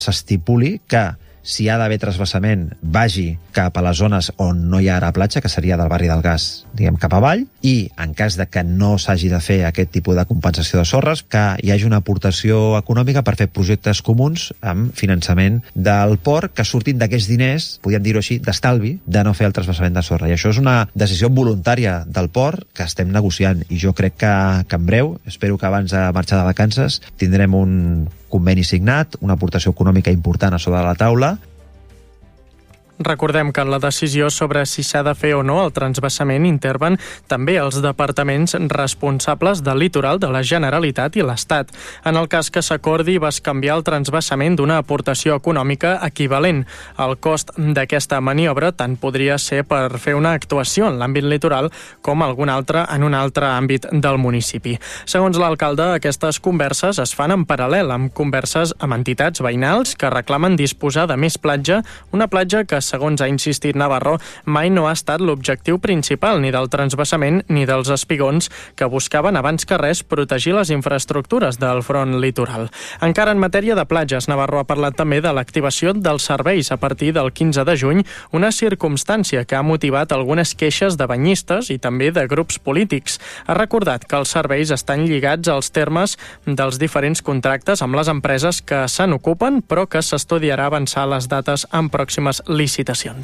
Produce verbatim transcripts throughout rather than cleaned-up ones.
s'estipuli que si hi ha d'haver transvasament, vagi cap a les zones on no hi ha ara platja, que seria del barri del Gas, diguem, cap avall, i en cas de que no s'hagi de fer aquest tipus de compensació de sorres, que hi hagi una aportació econòmica per fer projectes comuns amb finançament del port que surtin d'aquests diners, podríem dir-ho així, d'estalvi, de no fer el transvasament de sorra. I això és una decisió voluntària del port que estem negociant, i jo crec que, que en breu, espero que abans de marxar de vacances, tindrem un conveni signat, una aportació econòmica important a sobre la taula. Recordem que en la decisió sobre si s'ha de fer o no el transvasament interven també els departaments responsables del litoral de la Generalitat i l'Estat. En el cas que s'acordi, bescanviar el transvasament d'una aportació econòmica equivalent. El cost d'aquesta maniobra tant podria ser per fer una actuació en l'àmbit litoral com algun altre en un altre àmbit del municipi. Segons l'alcalde, aquestes converses es fan en paral·lel amb converses amb entitats veïnals que reclamen disposar de més platja, una platja que segons ha insistit Navarro, mai no ha estat l'objectiu principal ni del transvasament ni dels espigons que buscaven abans que res protegir les infraestructures del front litoral. Encara en matèria de platges, Navarro ha parlat també de l'activació dels serveis a partir del quinze de juny, una circumstància que ha motivat algunes queixes de banyistes i també de grups polítics. Ha recordat que els serveis estan lligats als termes dels diferents contractes amb les empreses que se n'ocupen, però que s'estudiarà avançar les dates en pròximes licitacions.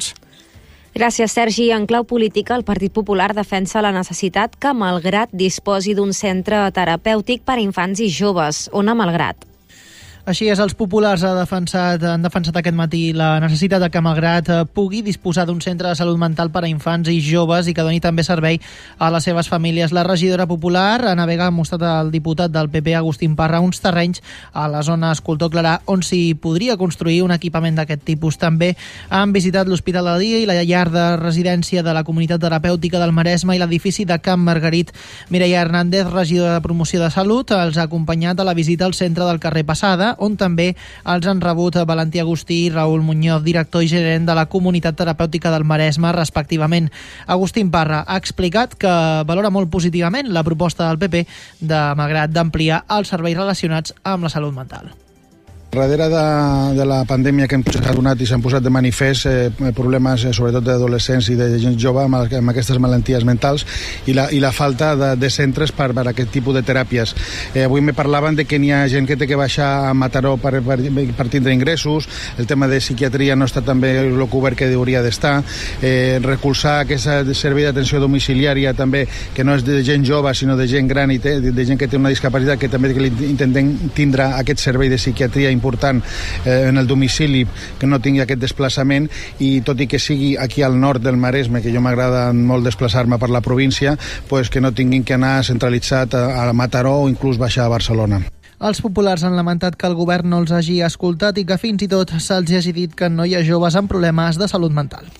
Gràcies, Sergi. En clau política, el Partit Popular defensa la necessitat que Malgrat disposi d'un centre terapèutic per a infants i joves. Ona Malgrat. Així és, els populars ha defensat, han defensat aquest matí la necessitat de que Malgrat pugui disposar d'un centre de salut mental per a infants i joves i que doni també servei a les seves famílies. La regidora popular, Ana Vega, ha mostrat al diputat del P P, Agustín Parra, uns terrenys a la zona Escultor Clarà on s'hi podria construir un equipament d'aquest tipus. També han visitat l'Hospital de Dia i la llar de residència de la Comunitat Terapèutica del Maresme i l'edifici de Can Margarit. Mireia Hernández, regidora de Promoció de Salut, els ha acompanyat a la visita al centre del carrer Passada, on també els han rebut Valentí Agustí i Raül Muñoz, director i gerent de la Comunitat Terapèutica del Maresme, respectivament. Agustín Parra ha explicat que valora molt positivament la proposta del P P de Malgrat d'ampliar els serveis relacionats amb la salut mental. Darrere de, de la pandèmia que hem donat i s'han posat de manifest eh, problemes eh, sobretot d'adolescents i de gent jove amb, amb aquestes malalties mentals i la, i la falta de, de centres per, per aquest tipus de teràpies. Eh, avui me parlaven de que n'hi ha gent que té que baixar a Mataró per, per, per tindre ingressos, el tema de psiquiatria no està també el cobert que hauria d'estar, eh, recolzar aquest servei d'atenció domiciliària també, que no és de gent jove sinó de gent gran i té, de gent que té una discapacitat, que també que intentem tindre aquest servei de psiquiatria important eh, en el domicili, que no tingui aquest desplaçament, i tot i que sigui aquí al nord del Maresme, que jo m'agrada molt desplaçar-me per la província, pues que no tinguin que anar centralitzat a, a Mataró o inclús baixar a Barcelona. Els populars han lamentat que el govern no els hagi escoltat i que fins i tot se'ls hagi dit que no hi ha joves amb problemes de salut mental.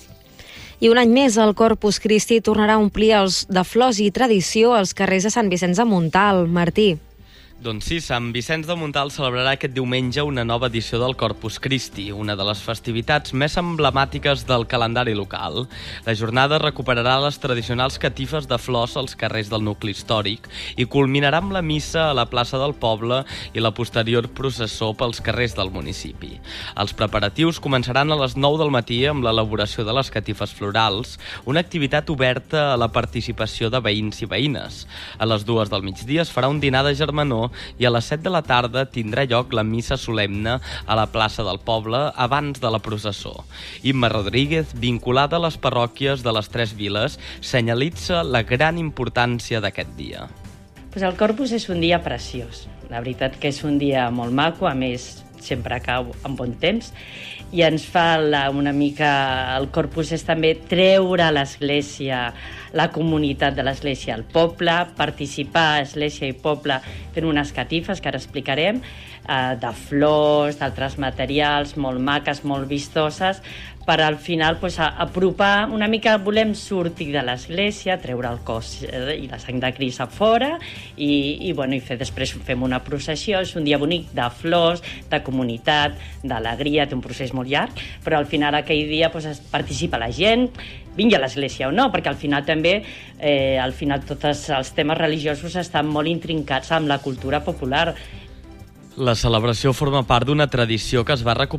I un any més el Corpus Christi tornarà a omplir els de flors i tradició als carrers de Sant Vicenç de Montalt. Martí. Doncs sí, Sant Vicenç de Montalt celebrarà aquest diumenge una nova edició del Corpus Christi, una de les festivitats més emblemàtiques del calendari local. La jornada recuperarà les tradicionals catifes de flors als carrers del nucli històric i culminarà amb la missa a la plaça del poble i la posterior processó pels carrers del municipi. Els preparatius començaran a les nou del matí amb l'elaboració de les catifes florals, una activitat oberta a la participació de veïns i veïnes. A les dues del migdia es farà un dinar de germanor i a les set de la tarda tindrà lloc la missa solemne a la plaça del poble abans de la processó. Imma Rodríguez, vinculada a les parròquies de les tres viles, senyalitza la gran importància d'aquest dia. Pues el Corpus és un dia preciós. La veritat que és un dia molt maco, a més sempre cau en bon temps, i ens fa la, una mica... El Corpus és també treure a l'església, la comunitat de l'església al poble, participar església i poble fent unes catifes que ara explicarem, eh, de flors, d'altres materials, molt maques, molt vistoses, per al final pues, apropar una mica, volem sortir de l'església, treure el cos i la sang de Crist a fora i, i, bueno, i fer, després fem una processió. És un dia bonic de flors, de comunitat, d'alegria, té un procés molt llarg, però al final aquell dia pues, participa la gent, vingui a l'església o no, perquè al final també eh, al final tots els temes religiosos estan molt intrincats amb la cultura popular. La celebració forma part d'una tradició que es va recuperar